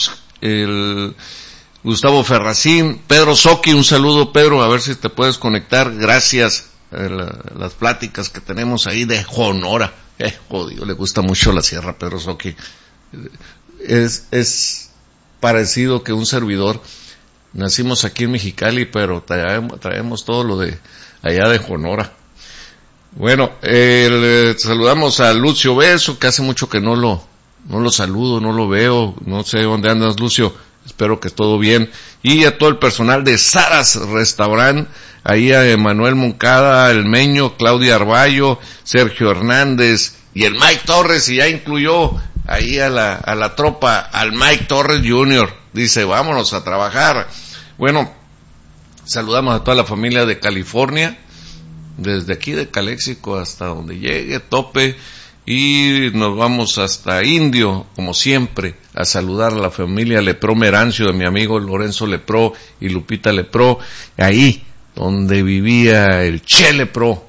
Cruz, el Gustavo Ferracín, Pedro Soqui, un saludo Pedro, a ver si te puedes conectar, gracias a las pláticas que tenemos ahí de Jonora, jodido, le gusta mucho la sierra Pedro Soqui, es parecido que un servidor, nacimos aquí en Mexicali, pero traemos todo lo de allá de Jonora. Bueno, saludamos a Lucio Beso, que hace mucho que no lo saludo, no lo veo, no sé dónde andas Lucio, espero que todo bien, y a todo el personal de Saras Restaurant, ahí a Emanuel Moncada, el Meño, Claudia Arballo, Sergio Hernández, y el Mike Torres, y ya incluyó ahí a la tropa, al Mike Torres Jr., dice, vámonos a trabajar. Bueno, saludamos a toda la familia de California, desde aquí de Caléxico hasta donde llegue, tope, y nos vamos hasta Indio, como siempre, a saludar a la familia Lepró Merancio, de mi amigo Lorenzo Lepró y Lupita Lepró, ahí donde vivía el Che Lepró,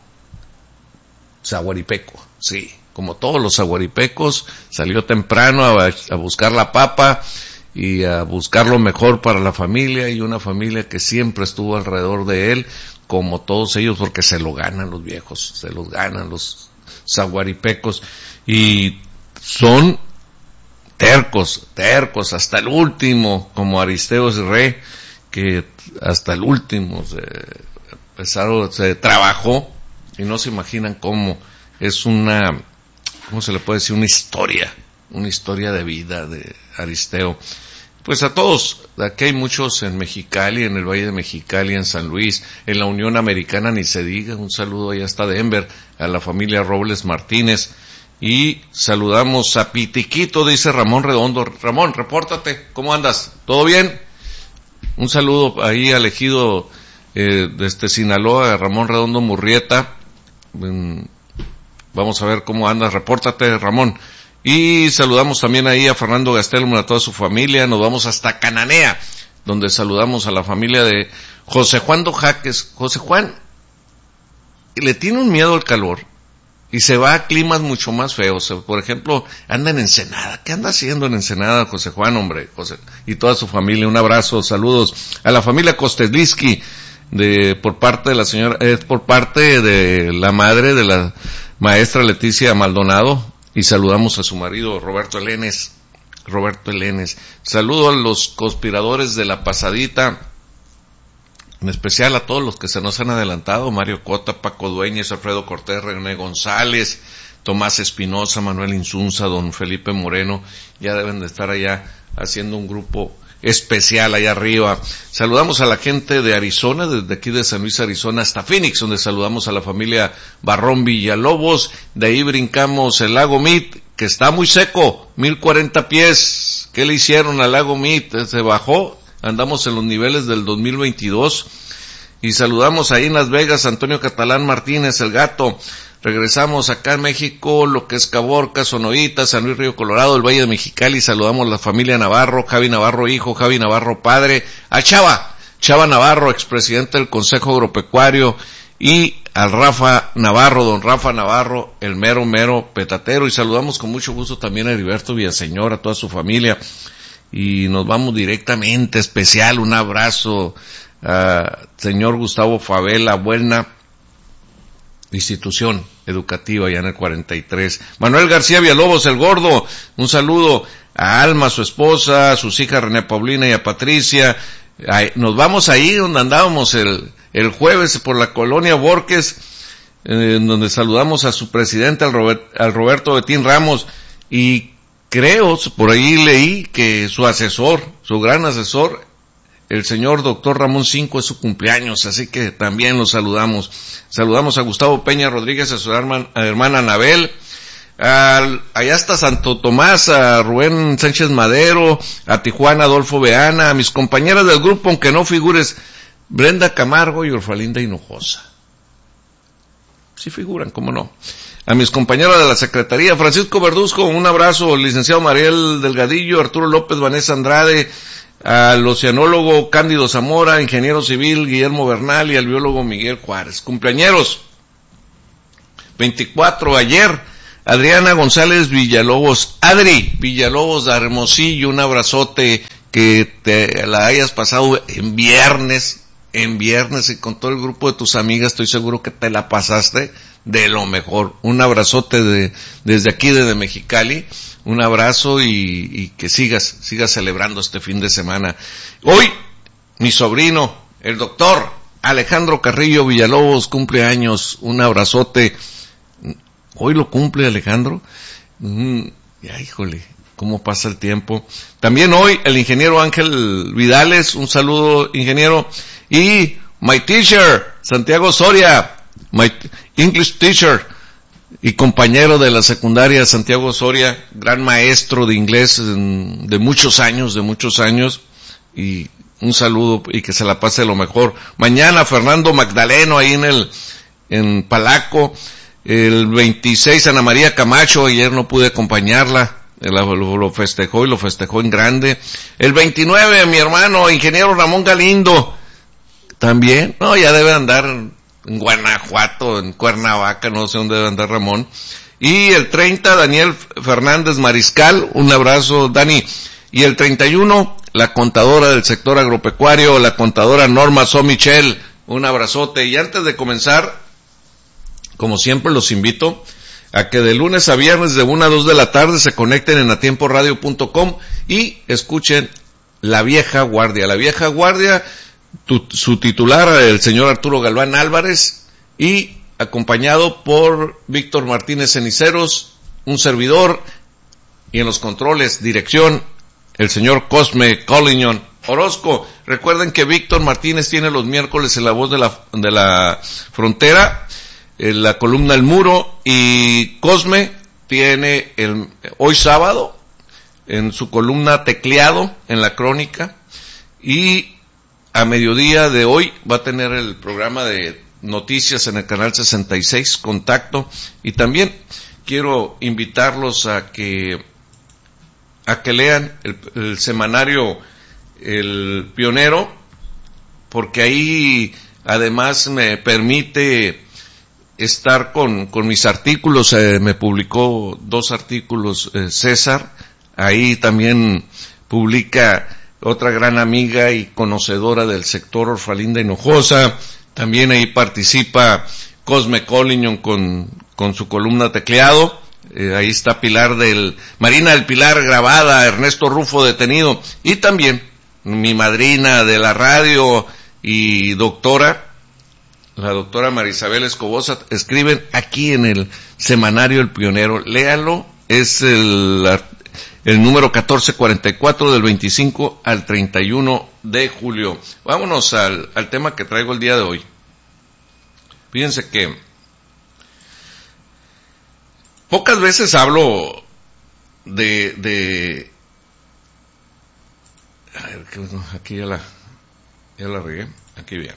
zaguaripeco, sí, como todos los zaguaripecos, salió temprano a buscar la papa y a buscar lo mejor para la familia, y una familia que siempre estuvo alrededor de él, como todos ellos, porque se lo ganan los viejos, se los ganan los zaguaripecos, y son tercos, hasta el último, como Aristeos Rey, que hasta el último se trabajó, y no se imaginan cómo, es ¿cómo se le puede decir? Una historia de vida de Aristeo. Pues a todos, aquí hay muchos en Mexicali, en el Valle de Mexicali, en San Luis, en la Unión Americana ni se diga, un saludo allá hasta Denver, a la familia Robles Martínez, y saludamos a Pitiquito, dice Ramón Redondo. Ramón, repórtate, ¿cómo andas? ¿Todo bien? Un saludo ahí al ejido desde Sinaloa, a Ramón Redondo Murrieta, vamos a ver cómo andas, repórtate Ramón. Y saludamos también ahí a Fernando Gastelum y a toda su familia. Nos vamos hasta Cananea, donde saludamos a la familia de José Juan Dojaques. José Juan le tiene un miedo al calor y se va a climas mucho más feos. Por ejemplo, anda en Ensenada. ¿Qué anda haciendo en Ensenada José Juan, hombre? Y toda su familia. Un abrazo, saludos a la familia Kosteliski, por parte de la señora, por parte de la madre de la maestra Leticia Maldonado. Y saludamos a su marido Roberto Elenes. Saludo a los conspiradores de la pasadita, en especial a todos los que se nos han adelantado: Mario Cota, Paco Dueñez, Alfredo Cortés, René González, Tomás Espinosa, Manuel Insunza, don Felipe Moreno. Ya deben de estar allá haciendo un grupo especial allá arriba. Saludamos a la gente de Arizona, desde aquí de San Luis, Arizona, hasta Phoenix, donde saludamos a la familia Barrón Villalobos. De ahí brincamos el lago Mead, que está muy seco, 1040 pies. ¿Qué le hicieron al lago Mead? Se bajó, andamos en los niveles del 2022. Y saludamos ahí en Las Vegas, Antonio Catalán Martínez, el gato. Regresamos acá en México, lo que es Caborca, Sonoita, San Luis Río Colorado, el Valle de Mexicali. Saludamos a la familia Navarro, Javi Navarro hijo, Javi Navarro padre, a Chava Navarro, expresidente del Consejo Agropecuario, y al Rafa Navarro, don Rafa Navarro, el mero petatero. Y saludamos con mucho gusto también a Heriberto Villaseñor, a toda su familia. Y nos vamos directamente, especial, un abrazo a señor Gustavo Favela, buena institución educativa allá en el 43. Manuel García Villalobos, el gordo, un saludo a Alma, su esposa, a sus hijas René Paulina y a Patricia. Nos vamos ahí donde andábamos el jueves por la colonia Borges, donde saludamos a su presidente, al Roberto Betín Ramos, y creo, por ahí leí que su gran asesor, el señor doctor Ramón Cinco, es su cumpleaños, así que también los saludamos. Saludamos a Gustavo Peña Rodríguez, a su hermana Anabel, allá hasta Santo Tomás, a Rubén Sánchez Madero, a Tijuana Adolfo Beana, a mis compañeras del grupo, aunque no figures, Brenda Camargo y Orfalinda Hinojosa. Sí figuran, cómo no. A mis compañeros de la Secretaría, Francisco Verduzco, un abrazo, licenciado Mariel Delgadillo, Arturo López, Vanessa Andrade, al oceanólogo Cándido Zamora, ingeniero civil Guillermo Bernal y al biólogo Miguel Juárez. Cumpleañeros, 24 ayer, Adriana González Villalobos, Adri Villalobos de Hermosillo, un abrazote, que te la hayas pasado en viernes y con todo el grupo de tus amigas, estoy seguro que te la pasaste de lo mejor. Un abrazote desde aquí, desde Mexicali, un abrazo y que sigas celebrando este fin de semana. Hoy, mi sobrino, el doctor Alejandro Carrillo Villalobos, cumple años, un abrazote. Hoy lo cumple Alejandro. Ya, híjole, cómo pasa el tiempo. También hoy el ingeniero Ángel Vidales, un saludo, ingeniero. Y my teacher, Santiago Soria, my English teacher y compañero de la secundaria, Santiago Soria, gran maestro de inglés de muchos años, y un saludo y que se la pase lo mejor. Mañana Fernando Magdaleno ahí en Palaco. El 26 Ana María Camacho, ayer no pude acompañarla, lo festejó y lo festejó en grande. El 29 mi hermano ingeniero Ramón Galindo, también, no, ya debe andar en Guanajuato, en Cuernavaca, no sé dónde debe andar Ramón. Y el 30 Daniel Fernández Mariscal, un abrazo Dani. Y el 31 la contadora del sector agropecuario, la contadora Norma Somichel, un abrazote. Y antes de comenzar, como siempre los invito a que de lunes a viernes de 1 a 2 de la tarde se conecten en atiemporadio.com y escuchen La Vieja Guardia. La Vieja Guardia, su titular, el señor Arturo Galván Álvarez, y acompañado por Víctor Martínez Ceniceros, un servidor, y en los controles, dirección, el señor Cosme Collignon Orozco. Recuerden que Víctor Martínez tiene los miércoles en La Voz de la Frontera, en la columna El Muro, y Cosme tiene hoy sábado en su columna Tecleado en La Crónica, y a mediodía de hoy va a tener el programa de noticias en el canal 66, Contacto. Y también quiero invitarlos a que lean el semanario El Pionero, porque ahí además me permite estar con mis artículos. Me publicó 2 artículos César, ahí también publica otra gran amiga y conocedora del sector, Orfalinda Hinojosa. También ahí participa Cosme Collignon con su columna Tecleado. Ahí está Marina del Pilar grabada, Ernesto Rufo detenido, y también mi madrina de la radio y la doctora Marisabel Escobosa, escriben aquí en el semanario El Pionero. Léalo, es el número 1444 del 25 al 31 de julio. Vámonos al tema que traigo el día de hoy. Fíjense que pocas veces hablo de a ver, aquí ya la regué, aquí viene.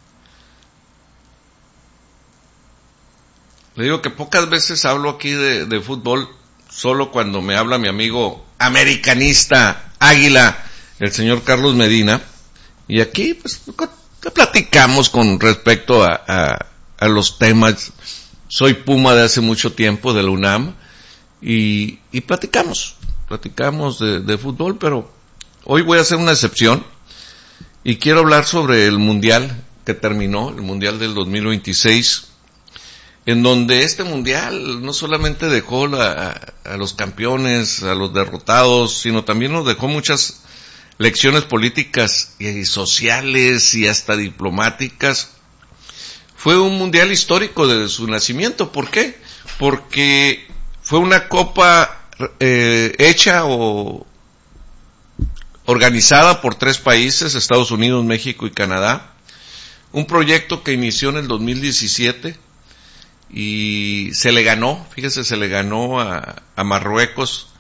Le digo que pocas veces hablo aquí de fútbol, solo cuando me habla mi amigo americanista Águila, el señor Carlos Medina, y aquí pues platicamos con respecto a los temas. Soy Puma de hace mucho tiempo, de la UNAM, y platicamos de fútbol, pero hoy voy a hacer una excepción y quiero hablar sobre el Mundial que terminó, el Mundial del 2026, en donde este Mundial no solamente dejó a los campeones, a los derrotados, sino también nos dejó muchas lecciones políticas y sociales y hasta diplomáticas. Fue un Mundial histórico desde su nacimiento. ¿Por qué? Porque fue una copa hecha o organizada por 3 países, Estados Unidos, México y Canadá. Un proyecto que inició en el 2017 y se le ganó a Marruecos.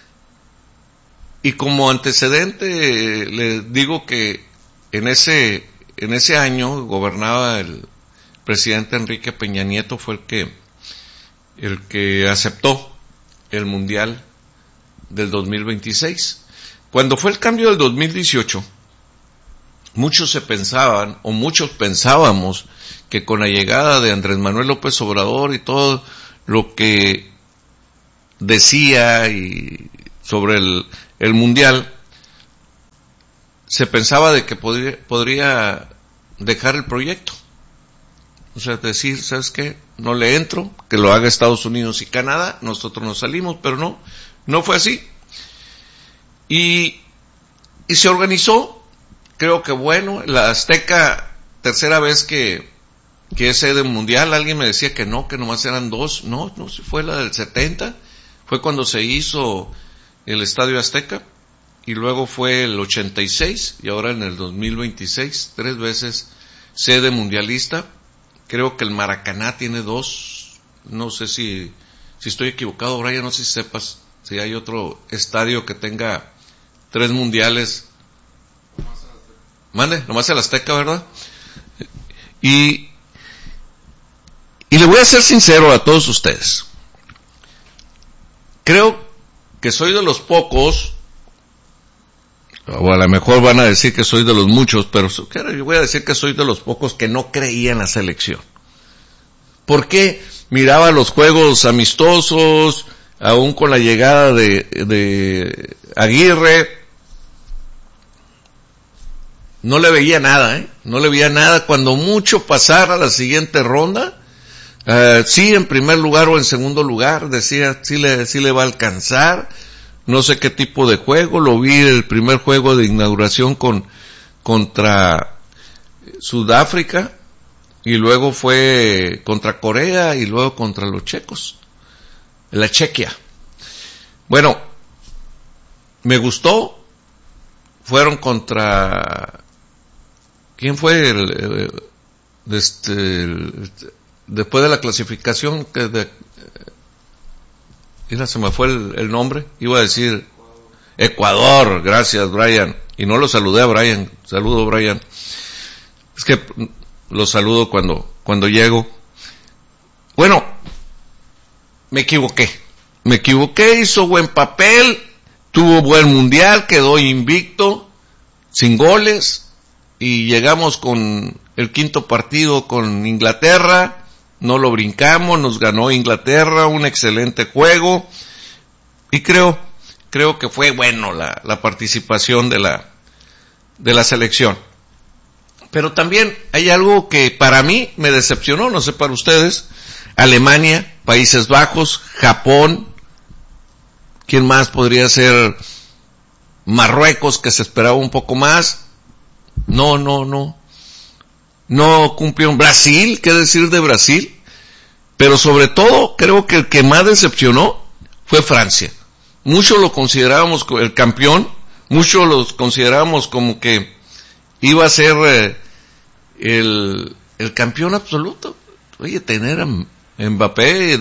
Y como antecedente le digo que en ese año gobernaba el presidente Enrique Peña Nieto, fue el que aceptó el Mundial del 2026. Cuando fue el cambio del 2018, muchos pensábamos que con la llegada de Andrés Manuel López Obrador y todo lo que decía y sobre el mundial, se pensaba de que podría dejar el proyecto. O sea, decir, ¿sabes qué? No le entro, que lo haga Estados Unidos y Canadá, nosotros nos salimos, pero no fue así. Y se organizó, creo que bueno, la Azteca, tercera vez que es sede mundial. Alguien me decía que nomás eran 2, no, si fue la del 70, fue cuando se hizo el Estadio Azteca, y luego fue el 86, y ahora en el 2026, 3 veces sede mundialista. Creo que el Maracaná tiene 2, no sé si estoy equivocado, Brian, no sé si sepas si hay otro estadio que tenga 3 mundiales. Mande, nomás el Azteca, ¿verdad? Y le voy a ser sincero a todos ustedes. Creo que soy de los pocos, o a lo mejor van a decir que soy de los muchos, pero yo voy a decir que soy de los pocos que no creía en la selección. ¿Por qué? Miraba los juegos amistosos, aún con la llegada de Aguirre, no le veía nada, no le veía nada. Cuando mucho pasara a la siguiente ronda, sí en primer lugar o en segundo lugar, decía, sí le va a alcanzar. No sé qué tipo de juego, lo vi el primer juego de inauguración contra Sudáfrica, y luego fue contra Corea, y luego contra los checos, la Chequia. Bueno, me gustó. Fueron contra, ¿quién fue después de la clasificación? Mira, se me fue el nombre. Iba a decir Ecuador. Gracias, Brian. Y no lo saludé a Brian. Saludo, Brian. Es que lo saludo cuando llego. Bueno, me equivoqué, hizo buen papel, tuvo buen mundial, quedó invicto, sin goles, y llegamos con el quinto partido con Inglaterra. No lo brincamos, nos ganó Inglaterra, un excelente juego, y creo que fue bueno la participación de la selección. Pero también hay algo que para mí me decepcionó, no sé para ustedes. Alemania, Países Bajos, Japón, ¿quién más podría ser? Marruecos, que se esperaba un poco más. No cumplieron. Brasil, ¿qué decir de Brasil? Pero sobre todo, creo que el que más decepcionó fue Francia. Muchos lo considerábamos el campeón, muchos lo considerábamos como que iba a ser el campeón absoluto. Oye, tener a Mbappé,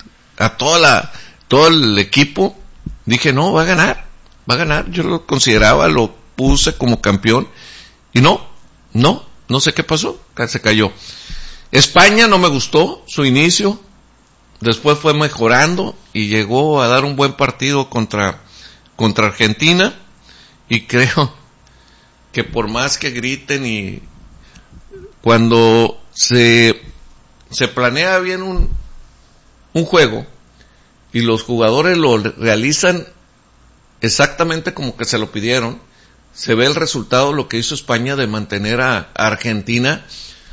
todo el equipo, dije, no, va a ganar. Yo lo consideraba, lo puse como campeón, y no sé qué pasó, se cayó. España no me gustó su inicio, después fue mejorando y llegó a dar un buen partido contra Argentina, y creo que por más que griten, y cuando se planea bien un juego y los jugadores lo realizan exactamente como que se lo pidieron, se ve el resultado, lo que hizo España de mantener a Argentina.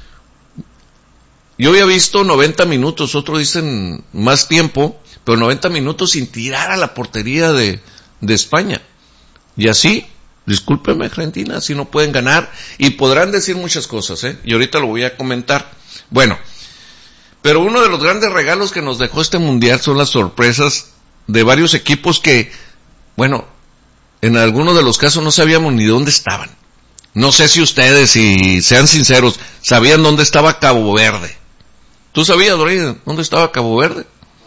Yo había visto 90 minutos, otros dicen más tiempo, pero 90 minutos sin tirar a la portería de España. Y así, discúlpeme, Argentina, así no pueden ganar, y podrán decir muchas cosas, y ahorita lo voy a comentar. Bueno, pero uno de los grandes regalos que nos dejó este mundial son las sorpresas de varios equipos que, bueno, en algunos de los casos no sabíamos ni dónde estaban. No sé si ustedes, si sean sinceros, sabían dónde estaba Cabo Verde. ¿Tú sabías, Brian, dónde estaba Cabo Verde?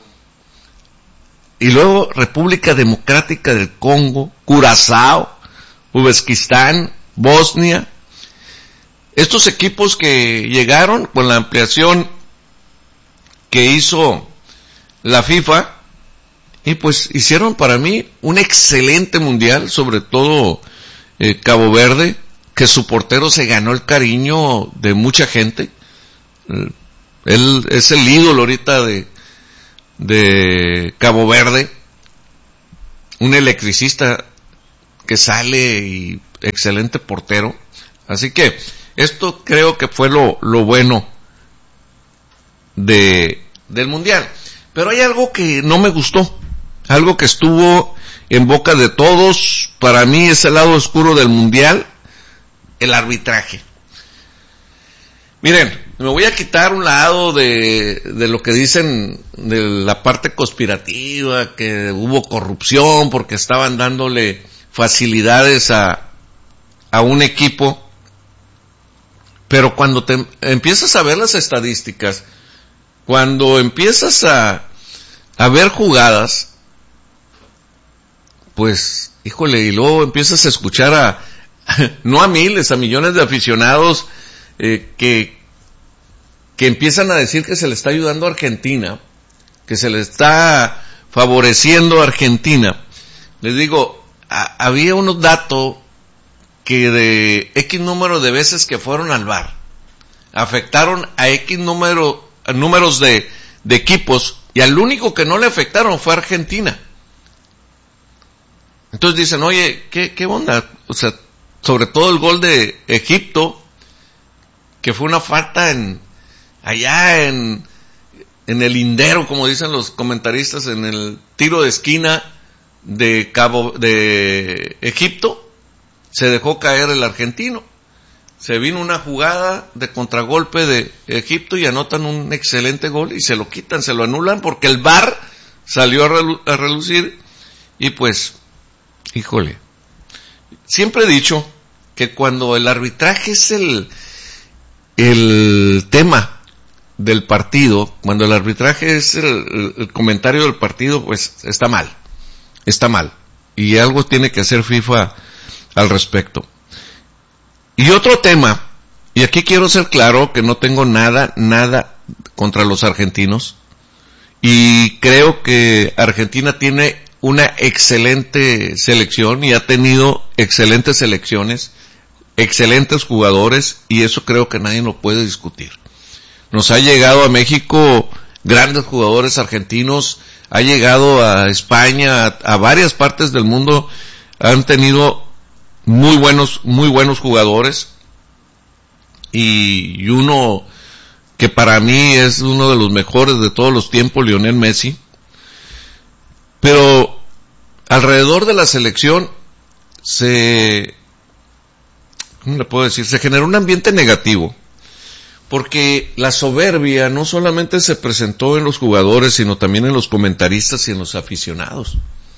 Y luego República Democrática del Congo, Curazao, Uzbekistán, Bosnia. Estos equipos que llegaron con la ampliación que hizo la FIFA, y pues hicieron para mí un excelente mundial, sobre todo Cabo Verde, que su portero se ganó el cariño de mucha gente. Él es el ídolo ahorita de Cabo Verde, un electricista que sale y excelente portero. Así que esto creo que fue lo bueno del Mundial. Pero hay algo que no me gustó, algo que estuvo en boca de todos. Para mí es el lado oscuro del Mundial, el arbitraje. Miren, me voy a quitar un lado de lo que dicen de la parte conspirativa, que hubo corrupción porque estaban dándole facilidades a un equipo. Pero cuando te empiezas a ver las estadísticas, cuando empiezas a ver jugadas, pues, híjole, y luego empiezas a escuchar no a miles, a millones de aficionados que empiezan a decir que se le está ayudando a Argentina, que se le está favoreciendo a Argentina. Les digo, había unos datos que de X número de veces que fueron al VAR, afectaron a X números de equipos, y al único que no le afectaron fue Argentina. Entonces dicen, oye, ¿qué onda? O sea, sobre todo el gol de Egipto, que fue una falta allá en el lindero, como dicen los comentaristas, en el tiro de esquina de Egipto, se dejó caer el argentino. Se vino una jugada de contragolpe de Egipto y anotan un excelente gol y se lo quitan, se lo anulan porque el VAR salió a relucir. Y pues, híjole, siempre he dicho que cuando el arbitraje es el tema del partido, cuando el arbitraje es el comentario del partido, pues está mal, y algo tiene que hacer FIFA al respecto. Y otro tema, y aquí quiero ser claro que no tengo nada contra los argentinos, y creo que Argentina tiene una excelente selección y ha tenido excelentes selecciones, excelentes jugadores, y eso creo que nadie lo puede discutir. Nos ha llegado a México grandes jugadores argentinos, ha llegado a España, a varias partes del mundo, han tenido muy buenos jugadores, y uno que para mí es uno de los mejores de todos los tiempos, Lionel Messi. Pero alrededor de la selección ¿cómo le puedo decir? Se generó un ambiente negativo, porque la soberbia no solamente se presentó en los jugadores, sino también en los comentaristas y en los aficionados.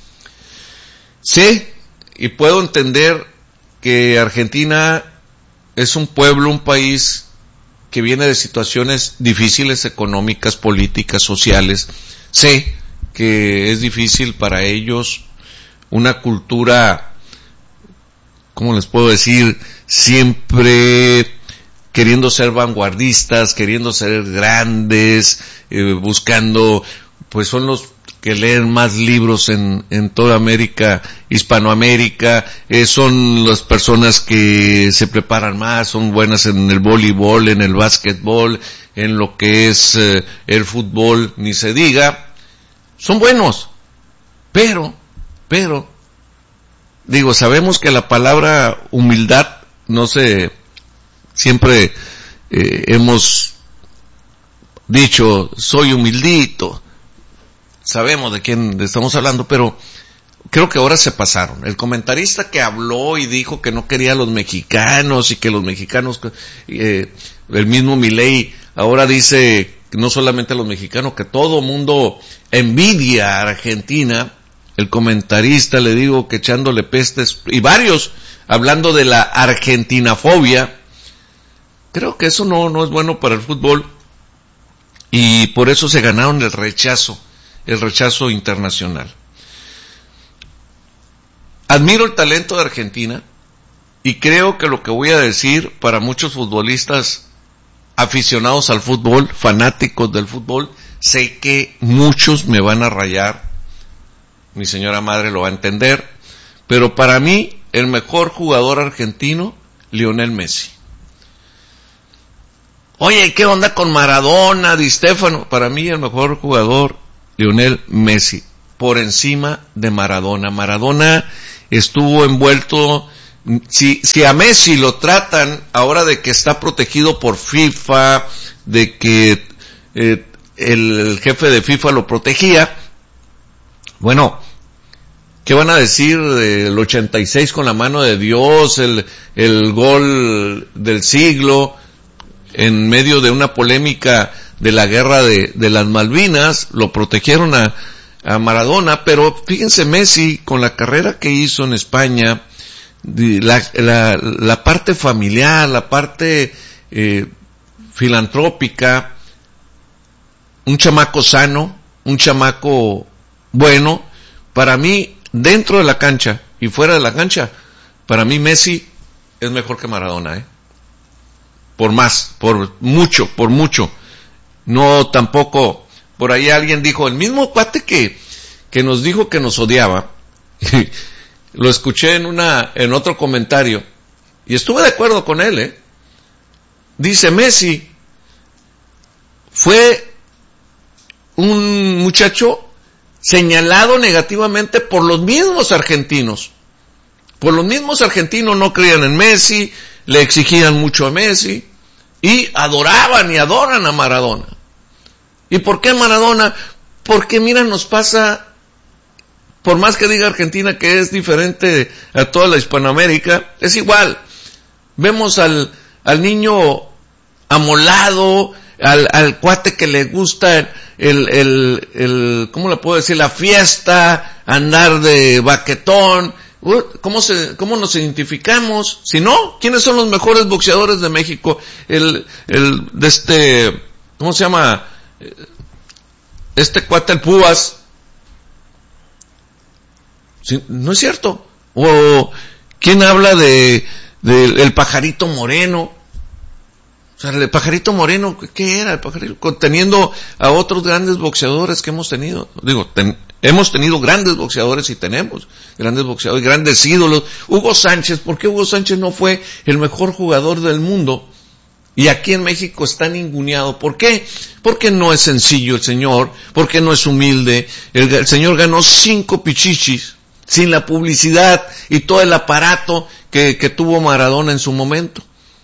Sí, y puedo entender que Argentina es un pueblo, un país que viene de situaciones difíciles, económicas, políticas, sociales. Sé que es difícil para ellos, una cultura, ¿cómo les puedo decir? Siempre queriendo ser vanguardistas, queriendo ser grandes, buscando, pues son los que leen más libros en toda América, Hispanoamérica, son las personas que se preparan más, son buenas en el voleibol, en el básquetbol, en lo que es el fútbol, ni se diga, son buenos, pero, digo, sabemos que la palabra humildad no se, siempre hemos dicho, soy humildito, sabemos de quién estamos hablando, pero creo que ahora se pasaron. El comentarista que habló y dijo que no quería a los mexicanos y que los mexicanos, el mismo Milei ahora dice que no solamente a los mexicanos, que todo mundo envidia a Argentina. El comentarista, le digo, que echándole pestes, y varios hablando de la argentinafobia. Creo que eso no es bueno para el fútbol, y por eso se ganaron el rechazo internacional. Admiro el talento de Argentina, y creo que lo que voy a decir para muchos futbolistas aficionados al fútbol, fanáticos del fútbol, sé que muchos me van a rayar, mi señora madre lo va a entender, pero para mí el mejor jugador argentino, Lionel Messi. Oye, ¿qué onda con Maradona, Di Stéfano? Para mí el mejor jugador, Lionel Messi. por encima de Maradona. Maradona estuvo envuelto. Si a Messi lo tratan ahora de que está protegido por FIFA, de que el jefe de FIFA lo protegía, bueno, ¿qué van a decir del 86 con la mano de Dios, el gol del siglo, en medio de una polémica de la guerra de las Malvinas? Lo protegieron a Maradona, pero fíjense Messi con la carrera que hizo en España, la parte familiar, la parte filantrópica, un chamaco sano, un chamaco bueno. Para mí, dentro de la cancha y fuera de la cancha, para mí Messi es mejor que Maradona, por mucho. No, tampoco, por ahí alguien dijo, el mismo cuate que nos dijo que nos odiaba, lo escuché en otro comentario, y estuve de acuerdo con él, dice Messi fue un muchacho señalado negativamente por los mismos argentinos. Por los mismos argentinos no creían en Messi, le exigían mucho a Messi, y adoraban y adoran a Maradona. ¿Y por qué Maradona? Porque mira, nos pasa, por más que diga Argentina que es diferente a toda la Hispanoamérica, es igual. Vemos al niño amolado, al cuate que le gusta ¿cómo le puedo decir? La fiesta, andar de baquetón. ¿Cómo nos identificamos? Si no, ¿quiénes son los mejores boxeadores de México? ¿Cómo se llama? Este cuate, el Púas. ¿Sí? ¿No es cierto? O, ¿quién habla el Pajarito Moreno? O sea, el Pajarito Moreno, ¿qué era el Pajarito? Teniendo a otros grandes boxeadores que hemos tenido. Hemos tenido grandes boxeadores y tenemos grandes boxeadores, grandes ídolos. Hugo Sánchez, ¿por qué Hugo Sánchez no fue el mejor jugador del mundo? Y aquí en México está ninguneado. ¿Por qué? Porque no es sencillo el señor, porque no es humilde. El señor ganó 5 pichichis sin la publicidad y todo el aparato que tuvo Maradona en su momento.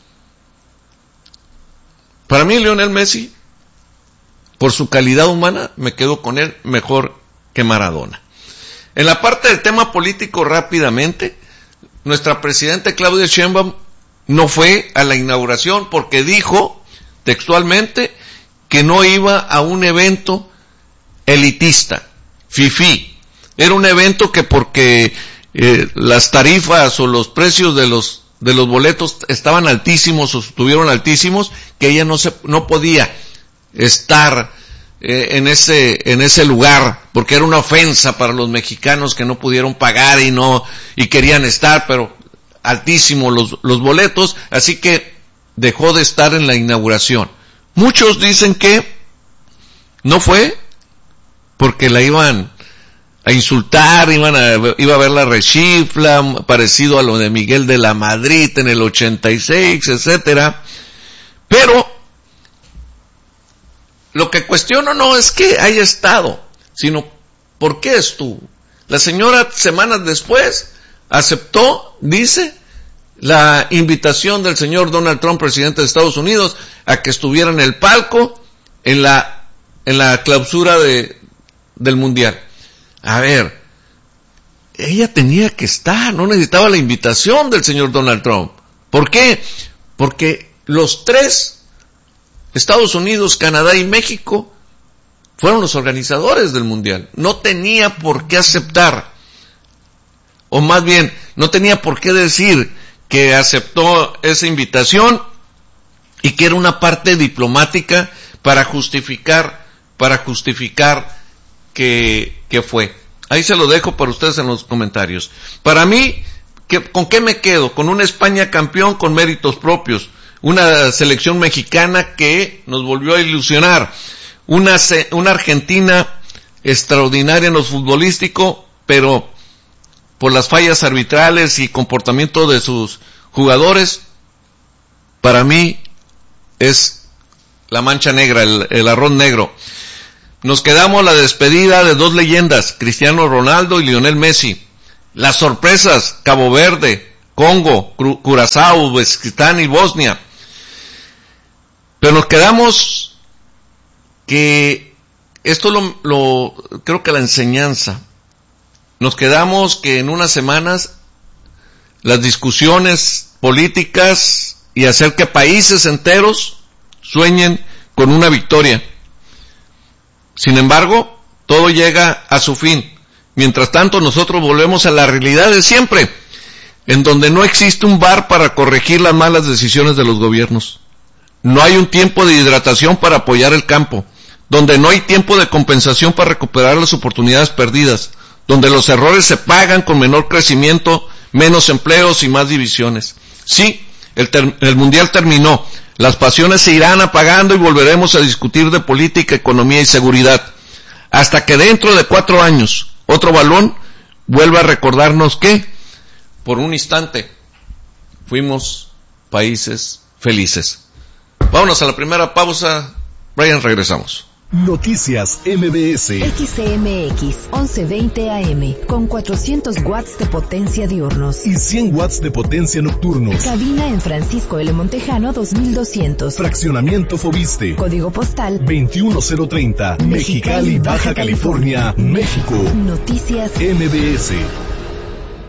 Para mí, Lionel Messi, por su calidad humana, me quedo con él mejor que Maradona. En la parte del tema político, rápidamente, nuestra presidenta Claudia Sheinbaum no fue a la inauguración porque dijo textualmente que no iba a un evento elitista, fifí. Era un evento que porque las tarifas o los precios de los boletos estaban altísimos o estuvieron altísimos, que ella no podía estar en ese lugar, porque era una ofensa para los mexicanos que no pudieron pagar y querían estar, pero altísimos los boletos, así que dejó de estar en la inauguración. Muchos dicen que no fue porque la iban a insultar, iba a ver la rechifla, parecido a lo de Miguel de la Madrid en el 86, etcétera. Pero lo que cuestiono no es que haya estado, sino por qué estuvo. La señora, semanas después, aceptó, dice, la invitación del señor Donald Trump, presidente de Estados Unidos, a que estuviera en el palco en la clausura del Mundial. A ver, ella tenía que estar, no necesitaba la invitación del señor Donald Trump. ¿Por qué? Porque los 3, Estados Unidos, Canadá y México, fueron los organizadores del Mundial. No tenía por qué aceptar, o más bien, no tenía por qué decir que aceptó esa invitación y que era una parte diplomática para justificar que fue. Ahí se lo dejo para ustedes en los comentarios. Para mí, ¿con qué me quedo? Con una España campeón con méritos propios. Una selección mexicana que nos volvió a ilusionar. Una Argentina extraordinaria en lo futbolístico, pero por las fallas arbitrales y comportamiento de sus jugadores, para mí es la mancha negra, el arroz negro. Nos quedamos la despedida de dos leyendas, Cristiano Ronaldo y Lionel Messi. Las sorpresas, Cabo Verde, Congo, Curazao, Uzbekistán y Bosnia. Pero nos quedamos que esto creo que la enseñanza. Nos quedamos que en unas semanas las discusiones políticas y hacer que países enteros sueñen con una victoria. Sin embargo, todo llega a su fin. Mientras tanto, nosotros volvemos a la realidad de siempre, en donde no existe un VAR para corregir las malas decisiones de los gobiernos. No hay un tiempo de hidratación para apoyar el campo, donde no hay tiempo de compensación para recuperar las oportunidades perdidas, donde los errores se pagan con menor crecimiento, menos empleos y más divisiones. Sí, el Mundial terminó, las pasiones se irán apagando y volveremos a discutir de política, economía y seguridad, hasta que dentro de 4 años, otro balón vuelva a recordarnos que, por un instante, fuimos países felices. Vámonos a la primera pausa. Brian, regresamos. Noticias MBS. XCMX 1120 AM con 400 watts de potencia diurnos y 100 watts de potencia nocturnos. Cabina en Francisco L. Montejano 2200. Fraccionamiento Fobiste. Código postal 21030. Mexicali, Baja California, México. Noticias MBS.